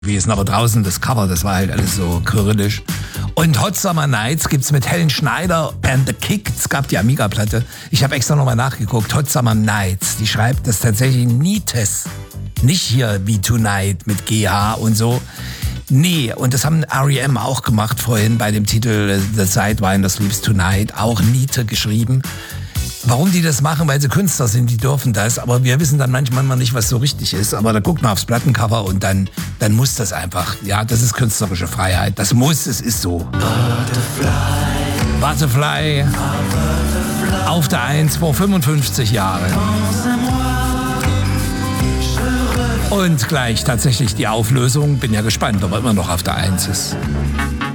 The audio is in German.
gewesen, aber draußen das Cover, das war halt alles so kyrillisch. Und Hot Summer Nights gibt's mit Helen Schneider and the Kick. Es gab die Amiga-Platte. Ich habe extra nochmal nachgeguckt. Hot Summer Nights. Die schreibt das tatsächlich Nites. Nicht hier wie Tonight mit GH und so. Nee, und das haben R.E.M. auch gemacht vorhin bei dem Titel The Sidewinder Sleeps Tonight. Auch Niete geschrieben. Warum die das machen? Weil sie Künstler sind, die dürfen das. Aber wir wissen dann manchmal mal nicht, was so richtig ist. Aber da guckt man aufs Plattencover und dann muss das einfach. Ja, das ist künstlerische Freiheit. Das muss, es ist so. Butterfly. Auf der 1 vor 55 Jahren. Und gleich tatsächlich die Auflösung. Bin ja gespannt, ob er immer noch auf der 1 ist.